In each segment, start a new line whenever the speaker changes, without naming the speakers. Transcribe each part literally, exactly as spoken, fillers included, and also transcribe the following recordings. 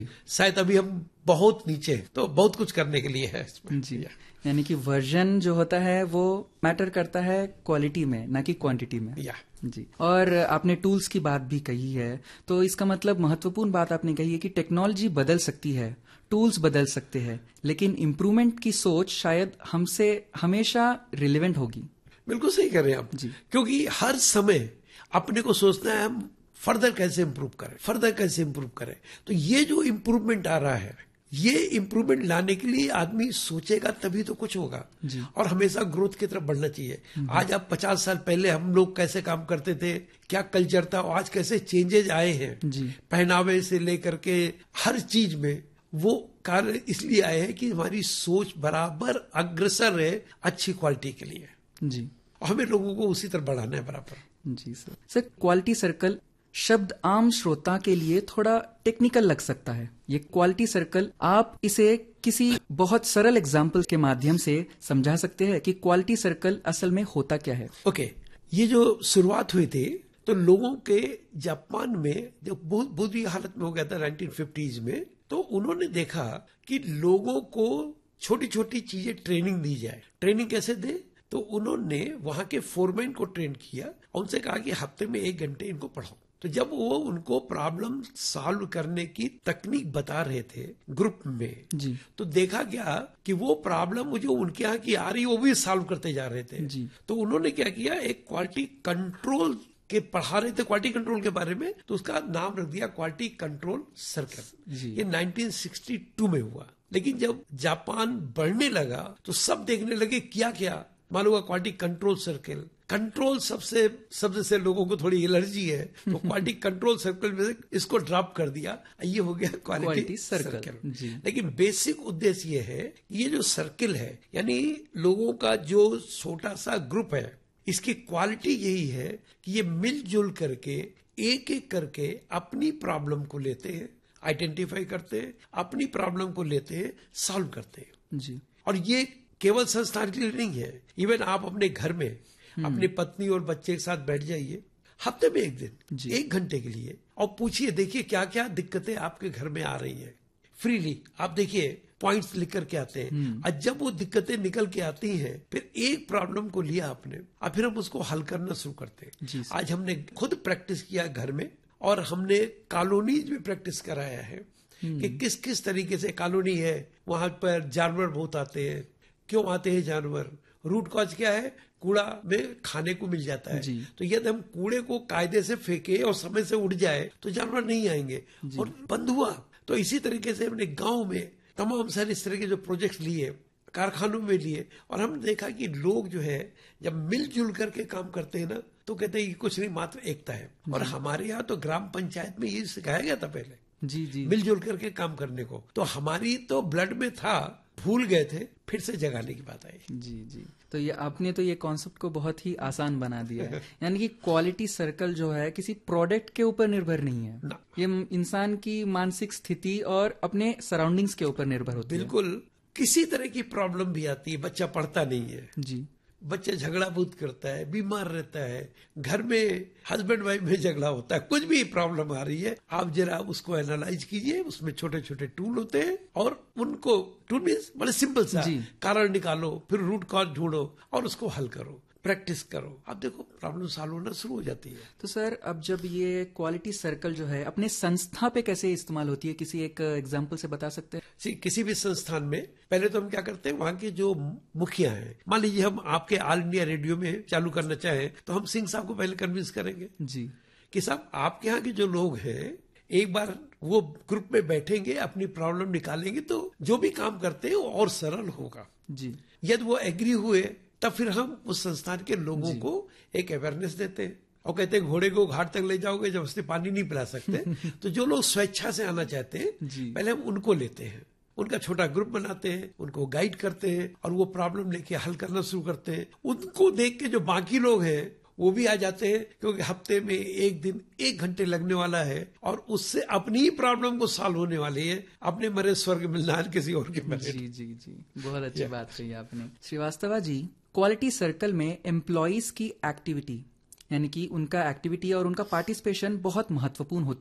शायद अभी हम बहुत नीचे हैं, तो बहुत कुछ करने के लिए है इसमें।
जी, यानी कि वर्जन जो होता है वो मैटर करता है क्वालिटी में, ना कि क्वांटिटी में।
या
जी, और आपने टूल्स की बात भी कही है, तो इसका मतलब महत्वपूर्ण बात आपने कही है कि टेक्नोलॉजी बदल सकती है, टूल्स बदल सकते हैं, लेकिन इम्प्रूवमेंट की सोच शायद हमसे हमेशा रिलेवेंट होगी।
बिल्कुल सही कर रहे हैं आप
जी,
क्योंकि हर समय अपने को सोचना है हम फर्दर कैसे इम्प्रूव करें, फर्दर कैसे इम्प्रूव करें। तो ये जो इम्प्रूवमेंट आ रहा है, ये इम्प्रूवमेंट लाने के लिए आदमी सोचेगा तभी तो कुछ होगा।
जी,
और हमेशा ग्रोथ की तरफ बढ़ना चाहिए। आज आप पचास साल पहले हम लोग कैसे काम करते थे, क्या कल्चर था, और आज कैसे चेंजेज आए हैं,
जी,
पहनावे से लेकर के हर चीज में, वो कार्य इसलिए आए हैं कि हमारी सोच बराबर अग्रसर है अच्छी क्वालिटी के लिए।
जी,
और हमें लोगों को उसी तरफ बढ़ाना है बराबर।
जी सर। सर, क्वालिटी सर्कल शब्द आम श्रोता के लिए थोड़ा टेक्निकल लग सकता है। ये क्वालिटी सर्कल, आप इसे किसी बहुत सरल एग्जाम्पल के माध्यम से समझा सकते हैं कि क्वालिटी सर्कल असल में होता क्या है?
ओके okay, ये जो शुरुआत हुई थी तो लोगों के जापान में जो बहुत बुरी हालत में हो गया था नाइनटीन फिफ्टीज़ में, तो उन्होंने देखा कि लोगों को छोटी छोटी चीजें ट्रेनिंग दी जाए। ट्रेनिंग कैसे दे? तो उन्होंने वहां के फोरमैन को ट्रेन किया और उनसे कहा कि हफ्ते में एक घंटे इनको पढ़ाओ। तो जब वो उनको प्रॉब्लम सॉल्व करने की तकनीक बता रहे थे ग्रुप में,
जी,
तो देखा गया कि वो प्रॉब्लम जो उनके यहाँ की आ रही वो भी सॉल्व करते जा रहे थे।
जी,
तो उन्होंने क्या किया, एक क्वालिटी कंट्रोल के पढ़ा रहे थे क्वालिटी कंट्रोल के बारे में, तो उसका नाम रख दिया क्वालिटी कंट्रोल सर्कल।
जी,
ये नाइनटीन सिक्सटी टू में हुआ। लेकिन जब जापान बढ़ने लगा तो सब देखने लगे क्या क्या मालूम हुआ, क्वालिटी कंट्रोल सर्कल। कंट्रोल सबसे सबसे से लोगों को थोड़ी एलर्जी है, तो क्वालिटी कंट्रोल सर्कल में इसको ड्रॉप कर दिया, ये हो गया क्वालिटी सर्कल, सर्कल।
जी।
लेकिन बेसिक उद्देश्य ये है, ये जो सर्कल है यानी लोगों का जो छोटा सा ग्रुप है, इसकी क्वालिटी यही है कि ये मिलजुल करके एक एक करके अपनी प्रॉब्लम को लेते हैं, आइडेंटिफाई करते हैं, अपनी प्रॉब्लम को लेते हैं, सॉल्व करते हैं।
जी,
और ये केवल संस्थान के लिए नहीं है, इवन आप अपने घर में अपनी पत्नी और बच्चे के साथ बैठ जाइए हफ्ते में एक दिन, एक घंटे के लिए, और पूछिए, देखिए क्या क्या दिक्कतें आपके घर में आ रही हैं। फ्रीली आप देखिए, पॉइंट्स लिख करके आते हैं, और जब वो दिक्कतें निकल के आती हैं, फिर एक प्रॉब्लम को लिया आपने और फिर हम उसको हल करना शुरू करते हैं। आज हमने खुद प्रैक्टिस किया घर में, और हमने कॉलोनीज में प्रैक्टिस कराया है कि किस किस तरीके से कॉलोनी है, वहां पर जानवर बहुत आते हैं, क्यों आते हैं जानवर, रूट कॉज क्या है, कूड़ा में खाने को मिल जाता है। तो यदि हम कूड़े को कायदे से फेंके और समय से उड़ जाए तो जानवर नहीं आएंगे, और बंद हुआ। तो इसी तरीके से हमने गांव में तमाम सारे इस तरह के जो प्रोजेक्ट्स लिए, कारखानों में लिए, और हमने देखा कि लोग जो है जब मिलजुल करके काम करते हैं ना, तो कहते हैं कि कुछ नहीं, मात्र एकता है। और हमारे यहाँ तो ग्राम पंचायत में ये सिखाया गया था पहले,
जी, जी,
मिलजुल करके काम करने को। तो हमारी तो ब्लड में था, भूल गए थे, फिर से जगाने की बात आई।
जी, जी। तो ये आपने तो ये कॉन्सेप्ट को बहुत ही आसान बना दिया है। यानी कि क्वालिटी सर्कल जो है किसी प्रोडक्ट के ऊपर निर्भर नहीं है,
ना।
ये इंसान की मानसिक स्थिति और अपने सराउंडिंग्स के ऊपर निर्भर होती है।
बिल्कुल, किसी तरह की प्रॉब्लम भी आती है, बच्चा पढ़ता नहीं है,
जी,
बच्चा झगड़ा बहुत करता है, बीमार रहता है, घर में हस्बैंड वाइफ में झगड़ा होता है, कुछ भी प्रॉब्लम आ रही है, आप जरा उसको एनालाइज कीजिए। उसमें छोटे छोटे टूल होते हैं, और उनको टूल मीन्स बड़े सिंपल सा कारण निकालो, फिर रूट कॉज ढूंढो और उसको हल करो, प्रैक्टिस करो। अब देखो प्रॉब्लम सॉल्व होना शुरू हो जाती है।
तो सर, अब जब ये क्वालिटी सर्कल जो है अपने संस्था पे कैसे इस्तेमाल होती है, किसी एक एग्जांपल से बता सकते हैं?
सी, किसी भी संस्थान में पहले तो हम क्या करते हैं, वहां के जो मुखिया हैं, मान लीजिए हम आपके ऑल इंडिया रेडियो में चालू करना चाहें, तो हम सिंह साहब को पहले कन्विंस करेंगे
जी
कि साहब आपके यहाँ के जो लोग हैं, एक बार वो ग्रुप में बैठेंगे, अपनी प्रॉब्लम निकालेंगे, तो जो भी काम करते हैं वो और सरल होगा।
जी,
यदि वो एग्री हुए, तब फिर हम उस संस्थान के लोगों को एक अवेयरनेस देते हैं, और कहते हैं घोड़े को घाट तक ले जाओगे, जब उससे पानी नहीं पिला सकते। तो जो लोग स्वेच्छा से आना चाहते हैं, पहले हम उनको लेते हैं, उनका छोटा ग्रुप बनाते हैं, उनको गाइड करते हैं, और वो प्रॉब्लम लेके हल करना शुरू करते हैं। उनको देख के जो बाकी लोग हैं वो भी आ जाते हैं, क्योंकि हफ्ते में एक दिन एक घंटे लगने वाला है, और उससे अपनी ही प्रॉब्लम को सॉल्व होने वाली है। अपने मरे स्वर्ग मिलना है किसी और के मरे।
जी, जी, जी, बहुत अच्छी बात कही आपने। श्रीवास्तव जी, क्वालिटी सर्कल में एम्प्लॉइज की एक्टिविटी, यानी कि उनका एक्टिविटी और उनका पार्टिसिपेशन बहुत महत्वपूर्ण होती है।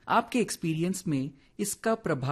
आपके एक्सपीरियंस में इसका प्रभाव